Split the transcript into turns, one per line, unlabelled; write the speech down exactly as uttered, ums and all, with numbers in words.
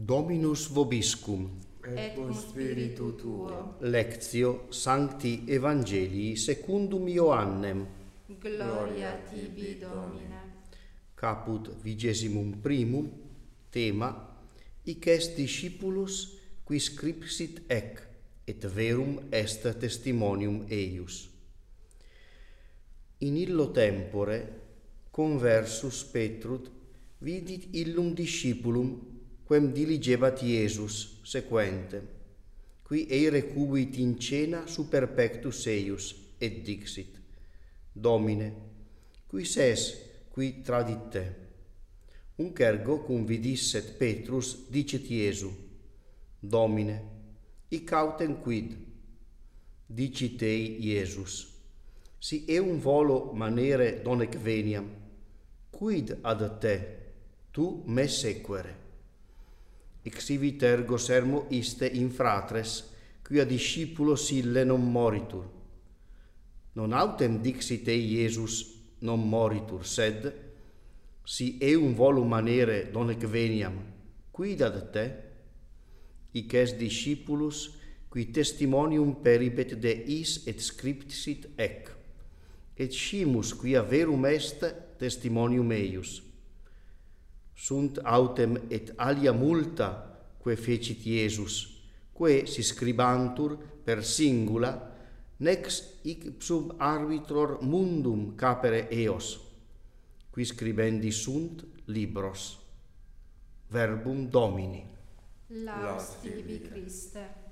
Dominus vobiscum.
Et cum spiritu tuo.
Lectio Sancti Evangelii secundum Ioannem.
Gloria tibi, Domine.
Caput vigesimum primum, tema, hic est discipulus qui scripsit ec, et verum est testimonium eius. In illo tempore, conversus Petrut vidit illum discipulum, quem diligebat Iesus, sequente, qui eire cubuit in cena super pectus eius, et dixit, Domine, quis es qui tradit te? Unc ergo cum vidisset Petrus, dicet Iesu, Domine, hic autem quid? Dicit ei Iesus, si eum volo manere donec veniam, quid ad te, tu me sequere? Exivit ergo sermo iste in fratres, quia discipulos ille non moritur. Non autem dixit ei Iesus non moritur, sed, si eum volum manere donec veniam, quid ad te? Hic est discipulus, qui testimonium peribet de is et scriptit ec, et scimus quia verum est testimonium eius. Sunt autem et alia multa, que fecit Iesus, que si scribantur per singula, nex ipsum arbitror mundum capere eos, qui scribendi sunt libros. Verbum Domini.
Laus tibi, Christe.